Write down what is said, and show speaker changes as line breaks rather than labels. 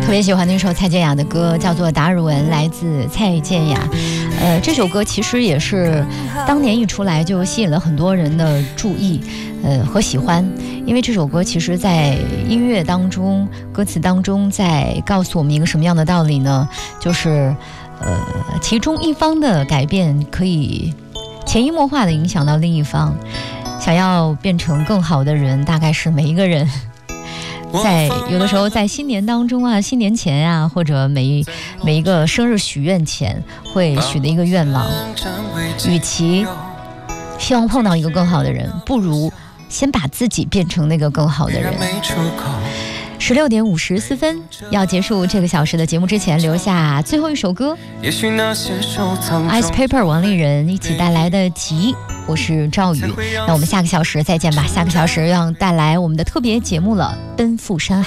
特别喜欢那首蔡健雅的歌，叫做《达尔文》，来自蔡健雅。这首歌其实也是当年一出来就吸引了很多人的注意，和喜欢。因为这首歌其实在音乐当中、歌词当中在告诉我们一个什么样的道理呢？就是其中一方的改变可以潜移默化的影响到另一方。想要变成更好的人，大概是每一个人在有的时候在新年当中啊、新年前啊，或者每一个生日许愿前会许的一个愿望。与其希望碰到一个更好的人，不如先把自己变成那个更好的人。16点54分，要结束这个小时的节目之前，留下最后一首歌 Ice Paper 王丽人一起带来的《急》。我是赵宇，那我们下个小时再见吧。下个小时要带来我们的特别节目了，奔赴山海。